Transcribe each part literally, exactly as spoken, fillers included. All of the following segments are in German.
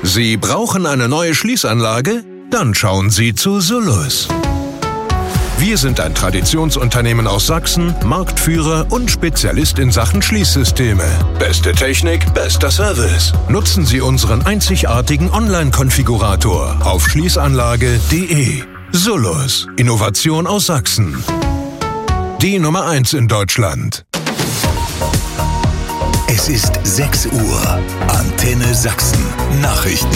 Sie brauchen eine neue Schließanlage? Dann schauen Sie zu Sullus. Wir sind ein Traditionsunternehmen aus Sachsen, Marktführer und Spezialist in Sachen Schließsysteme. Beste Technik, bester Service. Nutzen Sie unseren einzigartigen Online-Konfigurator auf schließanlage punkt de. Sullus, Innovation aus Sachsen. Die Nummer eins in Deutschland. Es ist sechs Uhr. Antenne Sachsen. Nachrichten.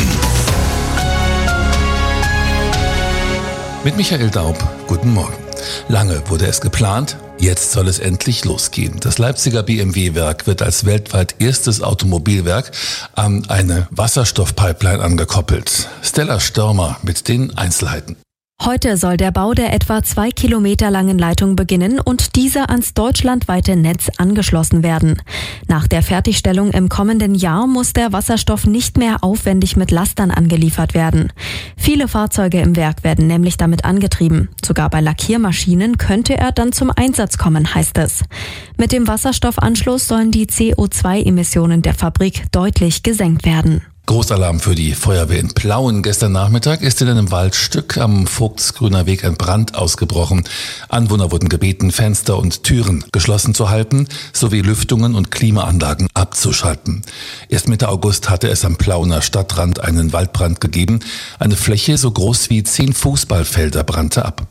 Mit Michael Daub, guten Morgen. Lange wurde es geplant, jetzt soll es endlich losgehen. Das Leipziger B M W-Werk wird als weltweit erstes Automobilwerk an eine Wasserstoffpipeline angekoppelt. Stella Störmer mit den Einzelheiten. Heute soll der Bau der etwa zwei Kilometer langen Leitung beginnen und diese ans deutschlandweite Netz angeschlossen werden. Nach der Fertigstellung im kommenden Jahr muss der Wasserstoff nicht mehr aufwendig mit Lastern angeliefert werden. Viele Fahrzeuge im Werk werden nämlich damit angetrieben. Sogar bei Lackiermaschinen könnte er dann zum Einsatz kommen, heißt es. Mit dem Wasserstoffanschluss sollen die C O zwei Emissionen der Fabrik deutlich gesenkt werden. Großalarm für die Feuerwehr in Plauen. Gestern Nachmittag ist in einem Waldstück am Vogtsgrüner Weg ein Brand ausgebrochen. Anwohner wurden gebeten, Fenster und Türen geschlossen zu halten, sowie Lüftungen und Klimaanlagen abzuschalten. Erst Mitte August hatte es am Plauener Stadtrand einen Waldbrand gegeben. Eine Fläche so groß wie zehn Fußballfelder brannte ab.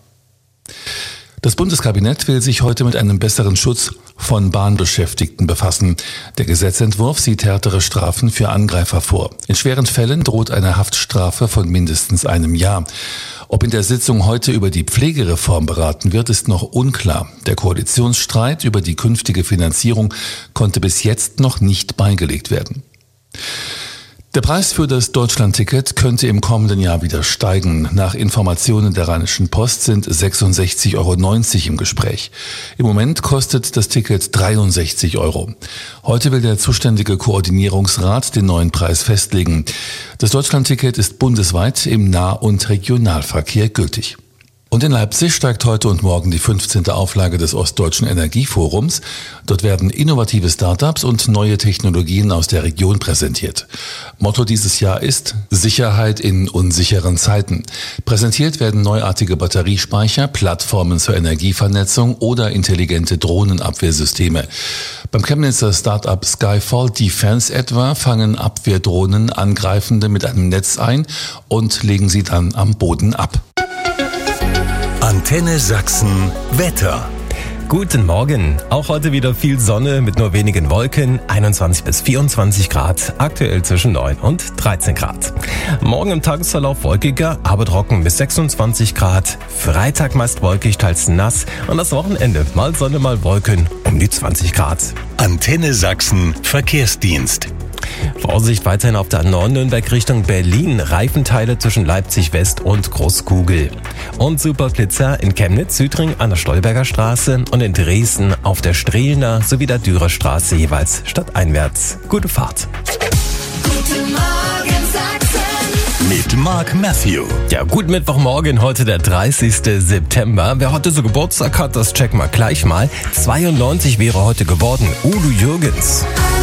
Das Bundeskabinett will sich heute mit einem besseren Schutz von Bahnbeschäftigten befassen. Der Gesetzentwurf sieht härtere Strafen für Angreifer vor. In schweren Fällen droht eine Haftstrafe von mindestens einem Jahr. Ob in der Sitzung heute über die Pflegereform beraten wird, ist noch unklar. Der Koalitionsstreit über die künftige Finanzierung konnte bis jetzt noch nicht beigelegt werden. Der Preis für das Deutschlandticket könnte im kommenden Jahr wieder steigen. Nach Informationen der Rheinischen Post sind sechsundsechzig Euro neunzig im Gespräch. Im Moment kostet das Ticket dreiundsechzig Euro. Heute will der zuständige Koordinierungsrat den neuen Preis festlegen. Das Deutschlandticket ist bundesweit im Nah- und Regionalverkehr gültig. Und in Leipzig steigt heute und morgen die fünfzehnte Auflage des Ostdeutschen Energieforums. Dort werden innovative Startups und neue Technologien aus der Region präsentiert. Motto dieses Jahr ist Sicherheit in unsicheren Zeiten. Präsentiert werden neuartige Batteriespeicher, Plattformen zur Energievernetzung oder intelligente Drohnenabwehrsysteme. Beim Chemnitzer Startup Skyfall Defense etwa fangen Abwehrdrohnen Angreifende mit einem Netz ein und legen sie dann am Boden ab. Antenne Sachsen Wetter. Guten Morgen. Auch heute wieder viel Sonne mit nur wenigen Wolken. einundzwanzig bis vierundzwanzig Grad. Aktuell zwischen neun und dreizehn Grad. Morgen im Tagesverlauf wolkiger, aber trocken bis sechsundzwanzig Grad. Freitag meist wolkig, teils nass. Und das Wochenende mal Sonne, mal Wolken um die zwanzig Grad. Antenne Sachsen Verkehrsdienst. Vorsicht weiterhin auf der A neun Nürnberg Richtung Berlin. Reifenteile zwischen Leipzig West und Großkugel. Und Superblitzer in Chemnitz, Südring an der Stolberger Straße und in Dresden auf der Strehlener sowie der Dürer Straße jeweils stadteinwärts. Gute Fahrt. Guten Morgen Sachsen. Mit Mark Matthew. Ja, guten Mittwochmorgen, heute der dreißigste September. Wer heute so Geburtstag hat, das checken wir gleich mal. zweiundneunzig wäre heute geworden. Udo Jürgens.